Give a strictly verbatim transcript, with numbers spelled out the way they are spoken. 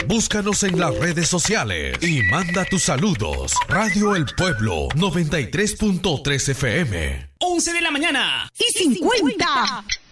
Búscanos en las redes sociales y manda tus saludos. Radio El Pueblo noventa y tres punto tres F M. once de la mañana y cincuenta.